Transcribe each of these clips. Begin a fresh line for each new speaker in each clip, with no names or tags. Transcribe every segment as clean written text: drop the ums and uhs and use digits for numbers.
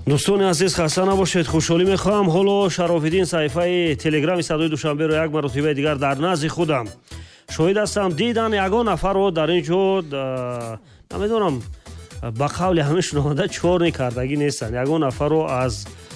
дӯстони азиз, хаста набошед. хушҳолӣ мехоҳам. ҳоло Шарофиддин саҳифаи телеграми Садои Душанберо як маротибаи дигар дар назди худам шоҳид ҳастам. дидан ягон нафарро дар ин ҷо намедонам ба қавли ҳамаи шунаванда чорни кардагӣ нестанд. ягон нафарро аз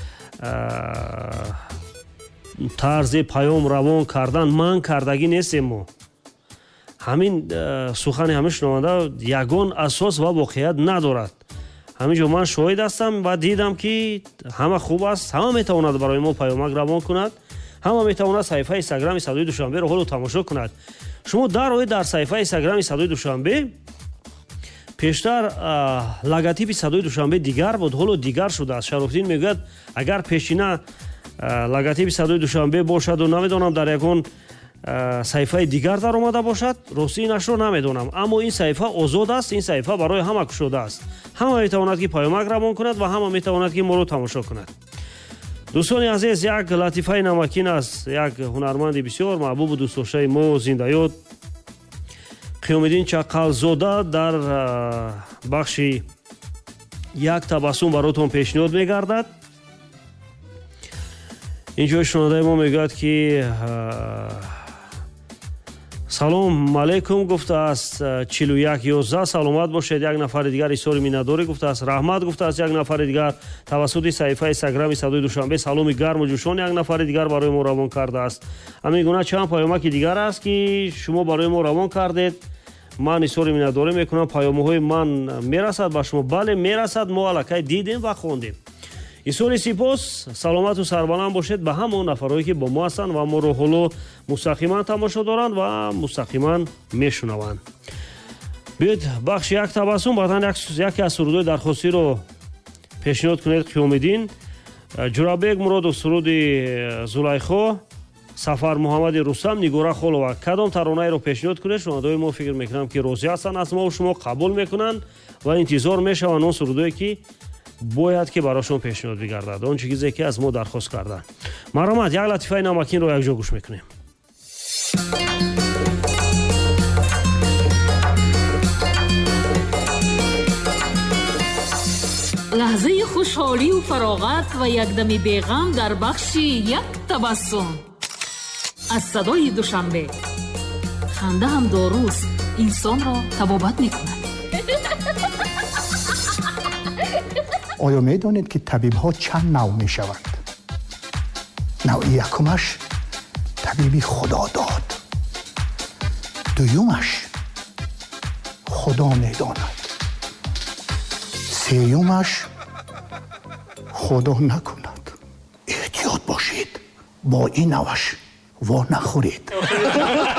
тарзи паём равон кардан манъ кардагӣ нестем. мо ҳамин сухани ҳамаи шунаванда ягон асос ва воқеият надорад. ҳамин ҷо ман шоҳид ҳастам ва дидам ки ҳама хуб аст. ҳама метавонад барои мо паёмак равон кунад. ҳама метавонад саҳифаи инстаграми Садои Душанберо ҳоло тамошо кунад. шумо дароед дар саҳифаи инстаграми Садои Душанбе. пештар логотипи Садои Душанбе дигар буд, ҳоло дигар шудааст. Шарофиддин мегӯяд агар пешина логотипи Садои Душанбе бошаду намедонам дар ягон саҳифаи дигар дар омада бошад, ростии инашро намедонам. аммо ин саҳифа озод аст. ин саҳифа барои ҳама кушода аст. ҳама метавонад ки паёмак равон кунад ва ҳама метавонад ки моро тамошо кунад. дӯстони азиз, як латифаи намакин аст. як ҳунарманди бисёр маҳбубу дӯстдоштаи мо зиндаёд Қиёмиддин Чаққалзода дар бахши як табассум баротон пешниҳод мегардад. ин ҷои шунавандаи мо мегӯяд ки салом алайкум гуфтааст. 4111 саломат бошед. як нафари дигар изҳори миннатдорӣ гуфтааст. раҳмат гуфтааст. як нафари дигар тавассути саҳифаи инстаграми Садои Душанбе саломи гарму ҷӯшон як нафари дигар барои мо равон кардааст. ҳамин гуна чанд паёмаки дигар аст ки шумо барои мо равон кардед. ман изҳори миннатдорӣ мекунам. паёмҳои ман мерасад ба шумо? бале, мерасад. мо аллакай дидем ва хондем. изҳори сипос. саломату сарбаланд бошед ба ҳамон нафарҳое ки бо мо ҳастанд ва моро ҳоло мустақиман тамошо доранд ва мустақиман мешунаванд. биёед бахши як табассум баъдан яке аз сурудҳои дархостиро пешниҳод кунед. Қиёмиддин Ҷурабек Муродов, суруди Зулайхо, Сафар Муҳаммади Рустам, Нигора Холова. кадом таронаеро пешниҳод кунед? шунавандаҳои мо фикр мекунам ки розӣ ҳастанд аз мо, шумо қабул мекунанд ва интизор мешаванд он сурудҳое ки бояд ки барошон пешниҳод бигардад, он чизе ки аз мо дархост карданд. марҳамат, як латифаи намакинро якҷо гӯш мекунем.
лаҳзаи хушҳолию фароғат ва якдами беғам дар бахши як табассум аз Садои Душанбе. ханда ҳам доруст, инсонро табобат мекунад.
آیا می‌دانید که طبیب‌ها چند نوع می‌شوند؟ نوع یکمش طبیبی خدا داد. دویمش خدا می‌داند. سومش خدا نکند. احتیاط باشید. با این نوعش وا نخورید.